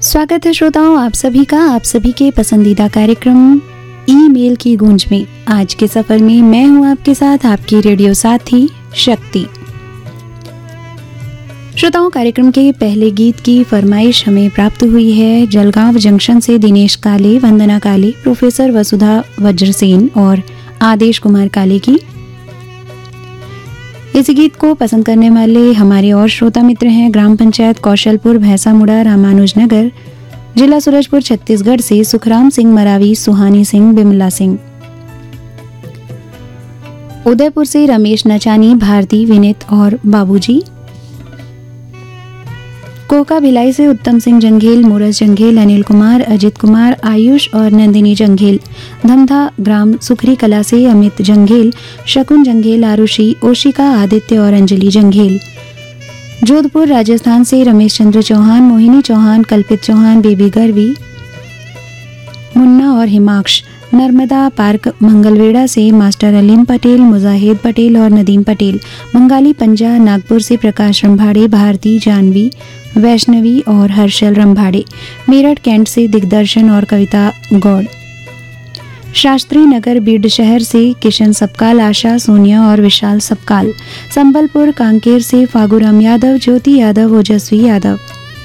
स्वागत है श्रोताओं आप सभी का आप सभी के पसंदीदा कार्यक्रम ईमेल की गूंज में। आज के सफर में मैं हूं आपके साथ आपकी रेडियो साथी शक्ति। श्रोताओं, कार्यक्रम के पहले गीत की फरमाइश हमें प्राप्त हुई है जलगांव जंक्शन से दिनेश काले, वंदना काले, प्रोफेसर वसुधा वज्रसेन और आदेश कुमार काले की। इस गीत को पसंद करने वाले हमारे और श्रोता मित्र हैं ग्राम पंचायत कौशलपुर, भैंसामुड़ा, रामानुजनगर, जिला सूरजपुर, छत्तीसगढ़ से सुखराम सिंह मरावी, सुहानी सिंह, बिमला सिंह। उदयपुर से रमेश नचानी, भारती, विनीत और बाबूजी। कोका भिलाई से उत्तम सिंह जंघेल, मूरज जंघेल, अनिल कुमार, अजित कुमार, आयुष और नंदिनी जंघेल। धमधा ग्राम सुखरी कला से अमित जंघेल, शकुन जंघेल, आरुषि, ओशिका, आदित्य और अंजलि जंघेल। जोधपुर राजस्थान से रमेश चंद्र चौहान, मोहिनी चौहान, कल्पित चौहान, बेबी गर्वी, मुन्ना और हिमाक्ष। नर्मदा पार्क मंगलवेड़ा से मास्टर अलीम पटेल, मुजाहिद पटेल और नदीम पटेल। बंगाली पंजा नागपुर से प्रकाश रंभाड़े, भारती, जानवी, वैष्णवी और हर्षल रंभाड़े। मेरठ कैंट से दिग्दर्शन और कविता गौड़। शास्त्री नगर बीड शहर से किशन सपकाल, आशा, सोनिया और विशाल सपकाल। संबलपुर कांकेर से फागुराम यादव, ज्योति यादव, ओजस्वी यादव।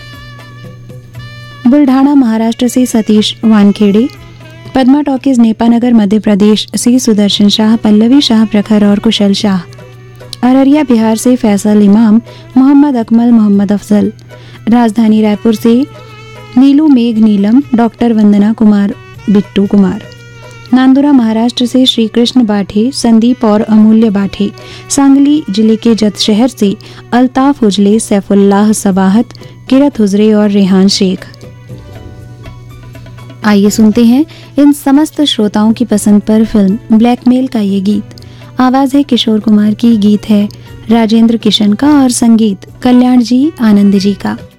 बुल्ढाना महाराष्ट्र से सतीश वानखेड़े। पद्मा टॉकीज नेपानगर मध्य प्रदेश से सुदर्शन शाह, पल्लवी शाह, प्रखर और कुशल शाह। अररिया बिहार से फैसल इमाम, मोहम्मद अकमल, मोहम्मद अफजल। राजधानी रायपुर से नीलू मेघ नीलम, डॉक्टर वंदना कुमार, बिट्टू कुमार। नांदुरा महाराष्ट्र से श्री कृष्ण बाठे, संदीप और अमूल्य बाठे। सांगली जिले के जत शहर से अल्ताफ उजले, सैफुल्लाह सबाहत, किरत हुजरे और रेहान शेख। आइए सुनते हैं इन समस्त श्रोताओं की पसंद पर फिल्म ब्लैकमेल का ये गीत। आवाज है किशोर कुमार की, गीत है राजेंद्र किशन का और संगीत कल्याण जी आनंद जी का।